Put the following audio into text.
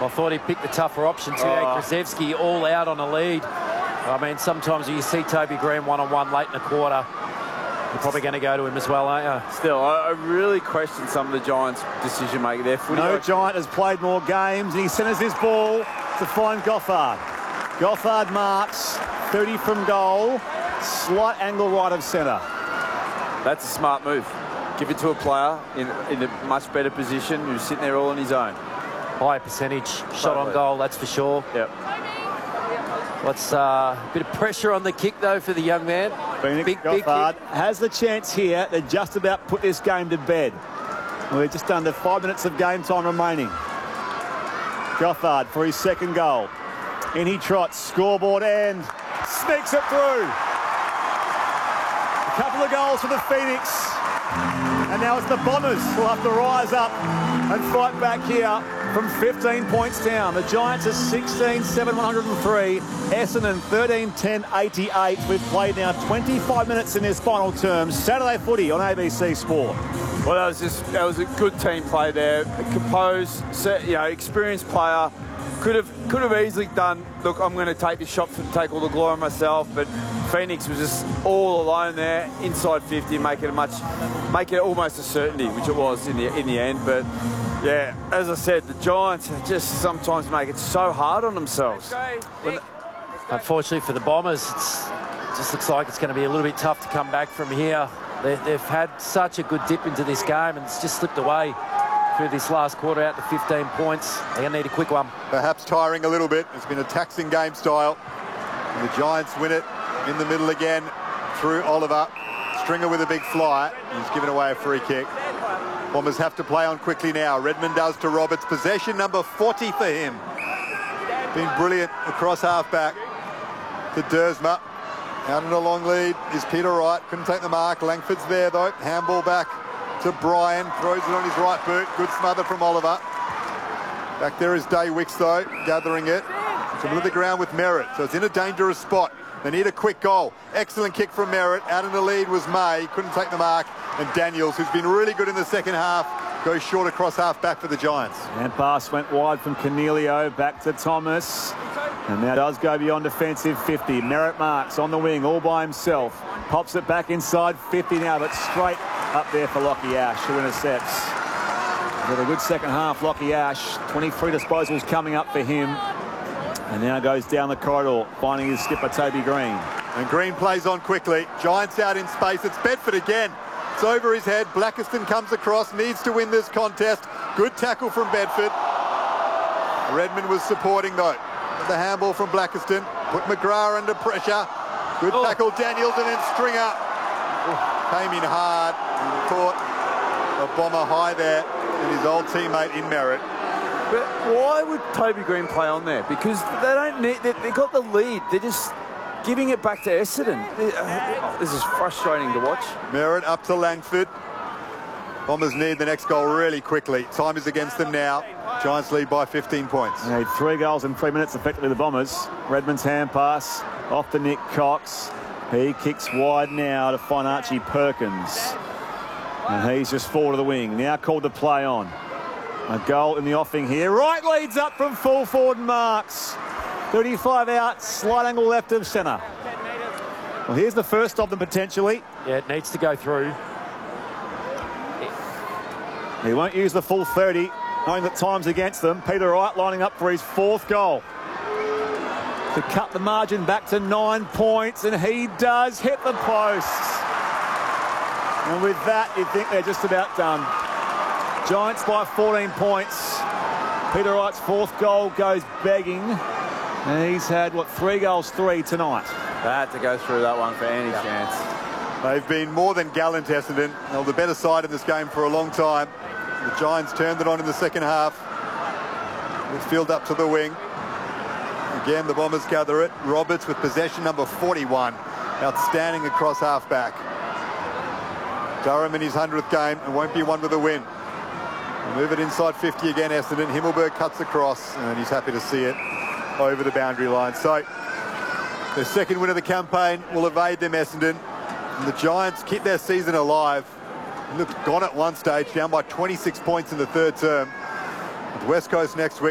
I thought he picked the tougher option too. Krzyzewski all out on a lead. I mean, sometimes you see Toby Green one-on-one late in the quarter, you're probably going to go to him as well, aren't you? Still, I really question some of the Giants' decision-making there. No Giant has played more games, and he centres his ball to find Goffard. Goffard marks, 30 from goal, slight angle right of centre. That's a smart move. Give it to a player in a much better position who's sitting there all on his own. Higher percentage shot on goal, that's for sure. Yep. What's a bit of pressure on the kick, though, for the young man. Big Goffard has the chance here to just about put this game to bed. We're just under 5 minutes of game time remaining. Goffard for his second goal. In he trots, scoreboard and sneaks it through. A couple of goals for the Phoenix. And now it's the Bombers who will have to rise up and fight back here from 15 points down. The Giants are 16-7-103. Essendon 13-10-88. We've played now 25 minutes in this final term. Saturday footy on ABC Sport. Well, that was a good team play there. Composed, experienced player. Could have easily done, look, I'm going to take this shot and take all the glory myself, but Phoenix was just all alone there, inside 50, make it almost a certainty, which it was in the end. But yeah, as I said, the Giants just sometimes make it so hard on themselves. Unfortunately for the Bombers, it just looks like it's going to be a little bit tough to come back from here. They've had such a good dip into this game, and it's just slipped away through this last quarter out to 15 points. They're going to need a quick one. Perhaps tiring a little bit. It's been a taxing game style. And the Giants win it in the middle again through Oliver. Stringer with a big fly. He's given away a free kick. Bombers have to play on quickly now. Redmond does to Roberts. Possession number 40 for him. Been brilliant across half-back to Dersma. Out in a long lead is Peter Wright. Couldn't take the mark. Langford's there, though. Handball back to Brian. Throws it on his right boot. Good smother from Oliver. Back there is Day Wicks, though, gathering it. It's middle of the ground with Merritt, so it's in a dangerous spot. They need a quick goal. Excellent kick from Merritt. Out in the lead was May. Couldn't take the mark. And Daniels, who's been really good in the second half, goes short across half-back for the Giants. And pass went wide from Cornelio back to Thomas. And now does go beyond defensive 50. Merritt marks on the wing all by himself. Pops it back inside 50 now, but straight up there for Lockie Ash, who intercepts. With a good second half, Lockie Ash. 23 disposals coming up for him. And now goes down the corridor, finding his skipper, Toby Green. And Green plays on quickly. Giants out in space. It's Bedford again. It's over his head. Blackiston comes across, needs to win this contest. Good tackle from Bedford. Redmond was supporting, though. The handball from Blackiston. Put McGrath under pressure. Good tackle, Daniels, and then Stringer. Came in hard and caught a bomber high there and his old teammate in Merritt. But why would Toby Green play on there? Because they don't need. They got the lead. They're just giving it back to Essendon. This is frustrating to watch. Merritt up to Langford. Bombers need the next goal really quickly. Time is against them now. Giants lead by 15 points. They need 3 goals in 3 minutes, effectively, the Bombers. Redmond's hand pass off to Nick Cox. He kicks wide now to find Archie Perkins. And he's just forward of the wing. Now called to play on. A goal in the offing here. Wright leads up from full forward and marks. 35 out, slight angle left of centre. Well, here's the first of them potentially. Yeah, it needs to go through. He won't use the full 30, knowing that time's against them. Peter Wright lining up for his 4th goal. To cut the margin back to 9 points, and he does hit the posts. And with that, you think they're just about done. Giants by 14 points. Peter Wright's 4th goal goes begging. And he's had, 3 goals, 3 tonight. They had to go through that one for any chance. They've been more than gallant, Essendon. They're the better side in this game for a long time. The Giants turned it on in the second half. Midfield up to the wing. Again, the Bombers gather it. Roberts with possession number 41. Outstanding across half-back. Durham in his 100th game and won't be one with a win. Move it inside 50 again, Essendon. Himmelberg cuts across and he's happy to see it over the boundary line. So their second win of the campaign will evade them, Essendon. And the Giants keep their season alive. Looked gone at one stage, down by 26 points in the third term. With West Coast next week.